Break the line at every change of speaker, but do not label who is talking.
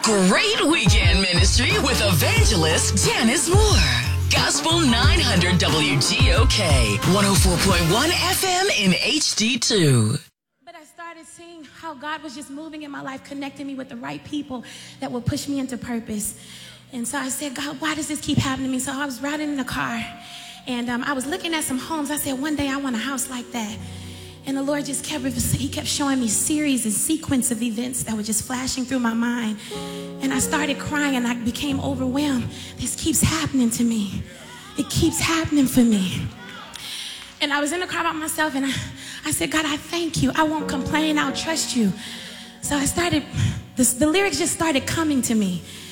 Great weekend ministry with evangelist Janice Moore. Gospel 900 WGOK, 104.1 FM in HD2.
But I started seeing how God was just moving in my life, connecting me with the right people that would push me into purpose. And so I said, God, why does this keep happening to me? So I was riding in the car, and I was looking at some homes. I said, one day I want a house like that. And the Lord just kept showing me series and sequence of events that were just flashing through my mind. And I started crying, and I became overwhelmed. This keeps happening to me. It keeps happening for me. And I was in the car by myself, and I said, God, I thank you. I won't complain. I'll trust you. So I started, the lyrics just started coming to me.